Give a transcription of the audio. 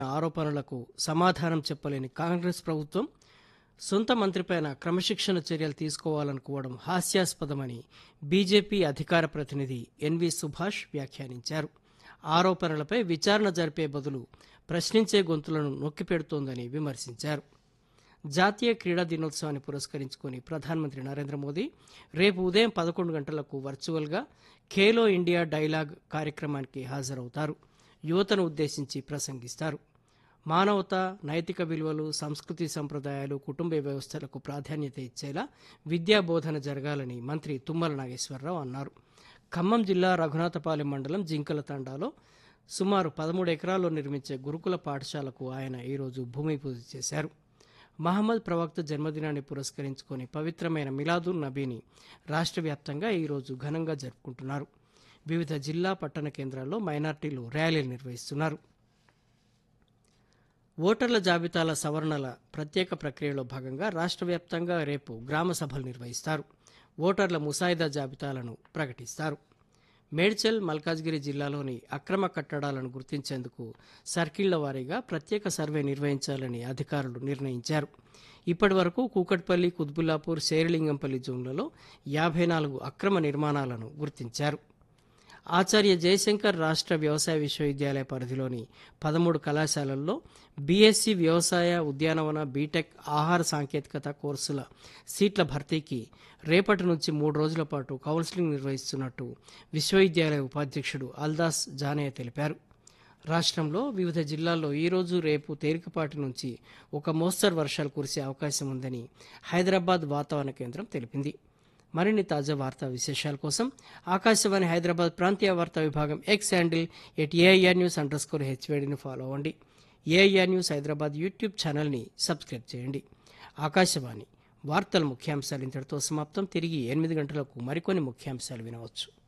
ఆరోపణలకు సమాధానం చెప్పలేని కాంగ్రెస్ ప్రభుత్వం సొంత మంత్రిపైన క్రమశిక్షణ చర్యలు తీసుకోవాలనుకోవడం హాస్యాస్పదమని బీజేపీ అధికార ప్రతినిధి ఎన్వి సుభాష్ వ్యాఖ్యానించారు. ఆరోపణలపై విచారణ జరిపే బదులు ప్రశ్నించే గొంతులను నొక్కిపెడుతోందని విమర్శించారు. జాతీయ క్రీడా దినోత్సవాన్ని పురస్కరించుకుని ప్రధానమంత్రి నరేంద్ర మోదీ రేపు ఉదయం 11 గంటలకు వర్చువల్గా ఖేలో ఇండియా డైలాగ్ కార్యక్రమానికి హాజరవుతారు. యువతను ఉద్దేశించి ప్రసంగిస్తారు. మానవత, నైతిక విలువలు, సంస్కృతి సంప్రదాయాలు, కుటుంబ వ్యవస్థలకు ప్రాధాన్యత ఇచ్చేలా విద్యా బోధన జరగాలని మంత్రి తుమ్మల నాగేశ్వరరావు అన్నారు. ఖమ్మం జిల్లా రఘునాథపాలెం మండలం జింకల తండాలో సుమారు 13 ఎకరాల్లో నిర్మించే గురుకుల పాఠశాలకు ఆయన ఈరోజు భూమి పూజ చేశారు. మహమ్మద్ ప్రవక్త జన్మదినాన్ని పురస్కరించుకొని పవిత్రమైన మిలాదున్ నబీని రాష్ట్ర వ్యాప్తంగా ఈరోజు ఘనంగా జరుపుకుంటున్నారు. వివిధ జిల్లా, పట్టణ కేంద్రాల్లో మైనార్టీలు ర్యాలీలు నిర్వహిస్తున్నారు. ఓటర్ల జాబితాల సవరణల ప్రత్యేక ప్రక్రియలో భాగంగా రాష్ట్ర వ్యాప్తంగా రేపు గ్రామ సభలు నిర్వహిస్తారు. ఓటర్ల ముసాయిదా జాబితాలను ప్రకటిస్తారు. మేడ్చల్, మల్కాజ్గిరి జిల్లాలోని అక్రమ కట్టడాలను గుర్తించేందుకు సర్కిళ్ల వారీగా ప్రత్యేక సర్వే నిర్వహించాలని అధికారులు నిర్ణయించారు. ఇప్పటి వరకు కూకట్పల్లి, కుత్బుల్లాపూర్, శేరిలింగంపల్లి జోన్లలో 54 అక్రమ నిర్మాణాలను గుర్తించారు. ఆచార్య జయశంకర్ రాష్ట్ర వ్యవసాయ విశ్వవిద్యాలయ పరిధిలోని 13 కళాశాలల్లో బీఎస్సీ వ్యవసాయ, ఉద్యానవన, బీటెక్, ఆహార సాంకేతికత కోర్సుల సీట్ల భర్తీకి రేపటి నుంచి 3 రోజుల పాటు కౌన్సిలింగ్ నిర్వహిస్తున్నట్టు విశ్వవిద్యాలయ ఉపాధ్యక్షుడు అల్దాస్ జానయ్య తెలిపారు. రాష్ట్రంలో వివిధ జిల్లాల్లో ఈరోజు, రేపు తేలికపాటి నుంచి ఒక మోస్తరు వర్షాలు కురిసే అవకాశం ఉందని హైదరాబాద్ వాతావరణ కేంద్రం తెలిపింది. మరిన్ని తాజా వార్తా విశేషాల కోసం ఆకాశవాణి హైదరాబాద్ ప్రాంతీయ వార్తా విభాగం ఎక్స్ హ్యాండిల్ @AIRnews_HVDని ఫాలో అవ్వండి. ఏఐఆర్ న్యూస్ హైదరాబాద్ యూట్యూబ్ ఛానల్ని సబ్స్క్రైబ్ చేయండి. ఆకాశవాణి వార్తల ముఖ్యాంశాలు ఇంతటితో సమాప్తం. తిరిగి 8 గంటలకు మరికొన్ని ముఖ్యాంశాలు వినవచ్చు.